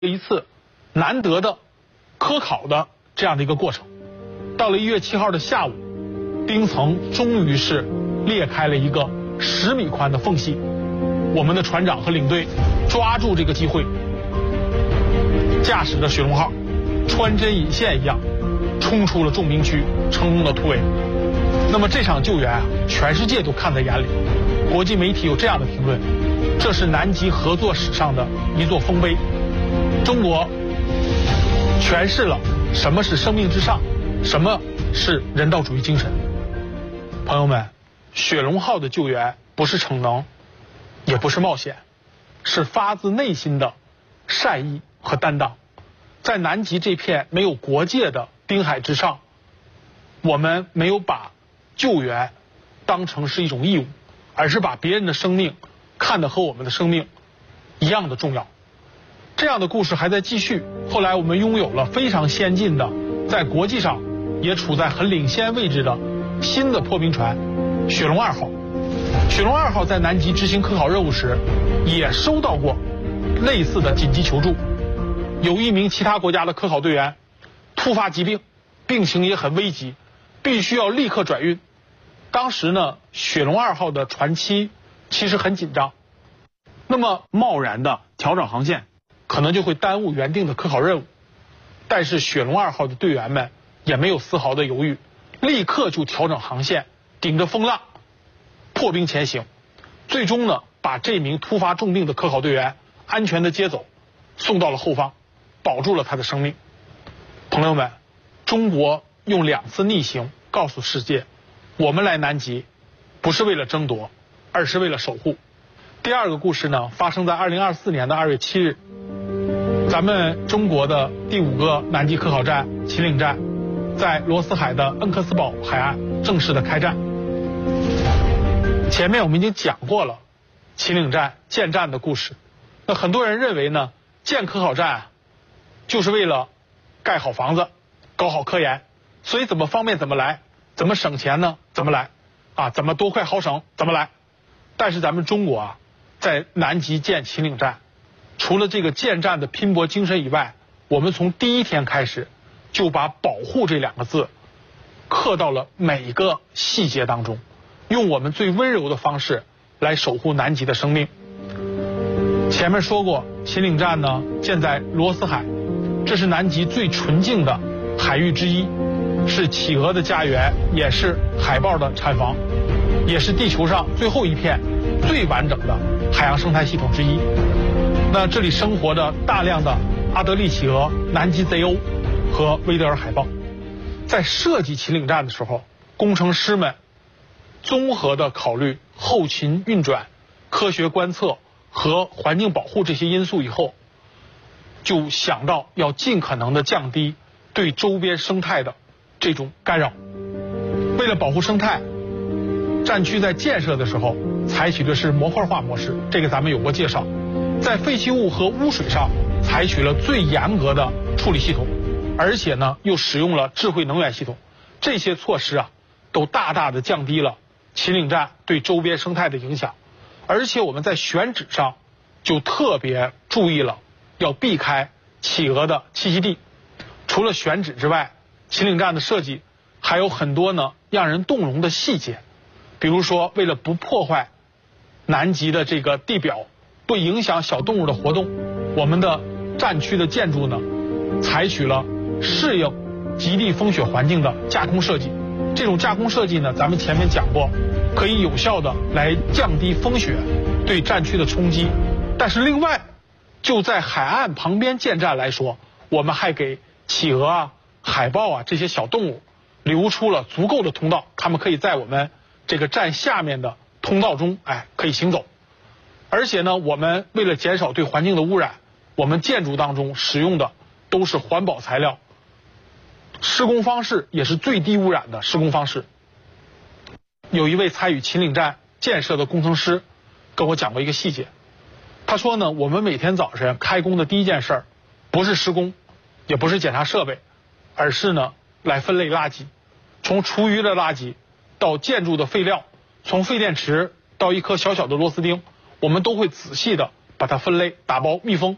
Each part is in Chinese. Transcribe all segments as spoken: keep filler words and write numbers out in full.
一次难得的科考的这样的一个过程。到了一月七号的下午，冰层终于是裂开了一个十米宽的缝隙，我们的船长和领队抓住这个机会，驾驶着雪龙号穿针引线一样冲出了重冰区，成功的突围。那么这场救援啊，全世界都看在眼里，国际媒体有这样的评论：这是南极合作史上的一座丰碑。中国诠释了什么是生命至上，什么是人道主义精神。朋友们，雪龙号的救援不是逞能，也不是冒险，是发自内心的善意和担当。在南极这片没有国界的冰海之上，我们没有把救援当成是一种义务，而是把别人的生命看得和我们的生命一样的重要。这样的故事还在继续。后来我们拥有了非常先进的，在国际上也处在很领先位置的新的破冰船雪龙二号。雪龙二号在南极执行科考任务时，也收到过类似的紧急求助。有一名其他国家的科考队员突发疾病，病情也很危急，必须要立刻转运。当时呢，雪龙二号的船期其实很紧张，那么贸然的调整航线，可能就会耽误原定的科考任务。但是雪龙二号的队员们也没有丝毫的犹豫，立刻就调整航线，顶着风浪破冰前行，最终呢，把这名突发重病的科考队员安全的接走，送到了后方，保住了他的生命。朋友们，中国用两次逆行告诉世界，我们来南极不是为了争夺，而是为了守护。第二个故事呢，发生在二零二四年的二月七日，咱们中国的第五个南极科考站秦岭站，在罗斯海的恩克斯堡海岸正式的开战。前面我们已经讲过了秦岭站建站的故事。那很多人认为呢，建科考站啊，就是为了盖好房子，搞好科研，所以怎么方便怎么来，怎么省钱呢怎么来啊，怎么多快好省怎么来。但是咱们中国啊，在南极建秦岭站，除了这个建站的拼搏精神以外，我们从第一天开始就把保护这两个字刻到了每一个细节当中，用我们最温柔的方式来守护南极的生命。前面说过，秦岭站呢建在罗斯海，这是南极最纯净的海域之一，是企鹅的家园，也是海豹的产房，也是地球上最后一片最完整的海洋生态系统之一。那这里生活着大量的阿德利企鹅、南极贼鸥和威德尔海豹。在设计秦岭站的时候，工程师们综合的考虑后勤运转、科学观测和环境保护这些因素以后，就想到要尽可能的降低对周边生态的这种干扰。为了保护生态，站区在建设的时候采取的是模块化模式，这个咱们有过介绍。在废弃物和污水上采取了最严格的处理系统，而且呢又使用了智慧能源系统。这些措施啊，都大大的降低了秦岭站对周边生态的影响。而且我们在选址上就特别注意了，要避开企鹅的栖息地。除了选址之外，秦岭站的设计还有很多呢让人动容的细节。比如说，为了不破坏南极的这个地表，不影响小动物的活动，我们的站区的建筑呢，采取了适应极地风雪环境的架空设计。这种架空设计呢，咱们前面讲过，可以有效的来降低风雪对站区的冲击。但是另外，就在海岸旁边建站来说，我们还给企鹅啊、海豹啊这些小动物留出了足够的通道，它们可以在我们这个站下面的通道中，哎，可以行走。而且呢，我们为了减少对环境的污染，我们建筑当中使用的都是环保材料，施工方式也是最低污染的施工方式。有一位参与秦岭站建设的工程师跟我讲过一个细节，他说呢，我们每天早晨开工的第一件事儿，不是施工，也不是检查设备，而是呢来分类垃圾，从厨余的垃圾到建筑的废料，从废电池到一颗小小的螺丝钉，我们都会仔细的把它分类、打包、密封，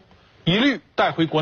一律带回国内。